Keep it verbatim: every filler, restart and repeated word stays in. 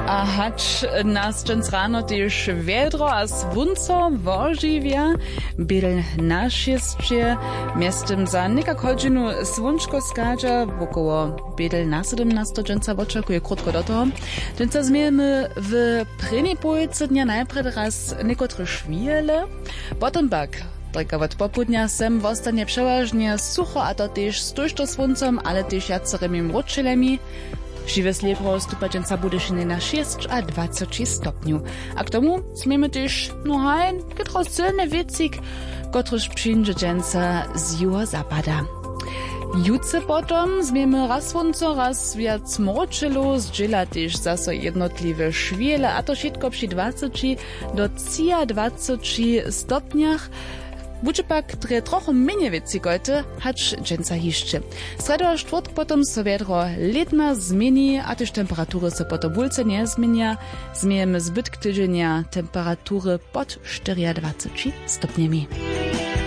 A hacz nas dżens rano też wiedro a swunco wożivia, bil nasz jeszcze miastem za nikak hodźinu swunczko skadza, wokoło bil na siedemnaście dżensa oczekuje krótko do toho. Dżensa zmiemy w prvnej połówce dnia najpierw raz niekotry szwiele, potem bak. Tylko od popudnia sem wostanie przeważnie sucho, a to też z tużto słońcem, ale też jacerymi mruczylemi. Živé sliebro stupačenca bude šiny na šesť a dvadsať stopňů. A k tomu smieme też, no haj, kitro silny wiecik, kotryż przyjdzie dżęca z juho zapada. Jutce potom zmiemy raz słońco, raz wiac mroczylu, zdziela też zaso jednotliwe szwiele, a to wszystko przy dwadzieścia do dwadzieścia stopniach. Buče pak tre trochu mniej wieci gojte, hacz dżęca hiszczy. Sredo a czwartk potom so wiedro ledna zmieni, a też temperatury so potom wulce nie zmienia. Zmiejemy zbytk tydzienia temperatury pod dwadzieścia cztery stopniami.